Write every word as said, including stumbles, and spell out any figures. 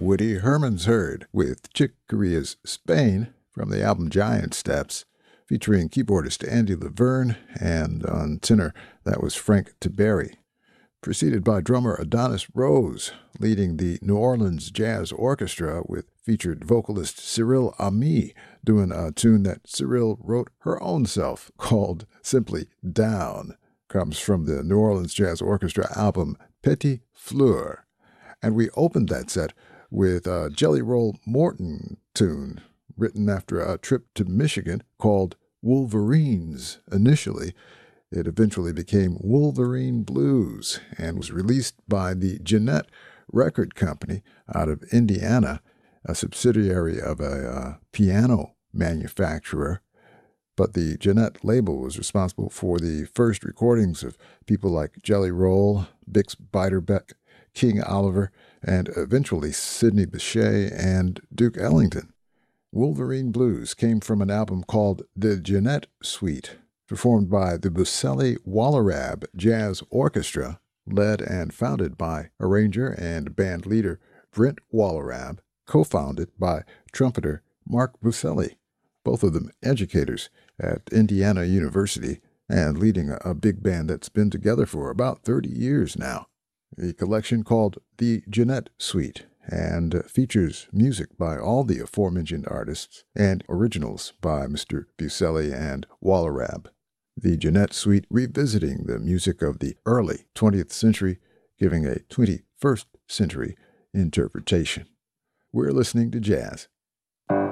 Woody Herman's heard with Chick Corea's Spain from the album Giant Steps, featuring keyboardist Andy Laverne, and on tenor, that was Frank Tiberi. Preceded by drummer Adonis Rose, leading the New Orleans Jazz Orchestra with featured vocalist Cyril Ami doing a tune that Cyril wrote her own self called simply Down. Comes from the New Orleans Jazz Orchestra album Petit Fleur. And we opened that set with a Jelly Roll Morton tune written after a trip to Michigan called Wolverines initially. It eventually became Wolverine Blues and was released by the Jeanette Record Company out of Indiana, a subsidiary of a uh, piano manufacturer. But the Jeanette label was responsible for the first recordings of people like Jelly Roll, Bix Beiderbecke, King Oliver, and eventually Sidney Bechet and Duke Ellington. Wolverine Blues came from an album called The Jeanette Suite, performed by the Bucelli Wallerab Jazz Orchestra, led and founded by arranger and band leader Brent Wallerab, co-founded by trumpeter Mark Bucelli, both of them educators at Indiana University and leading a, a big band that's been together for about thirty years now. The collection called The Jeanette Suite and features music by all the aforementioned artists and originals by Mister Bucelli and Wallerab. The Jeanette Suite revisiting the music of the early twentieth century, giving a twenty-first century interpretation. We're listening to jazz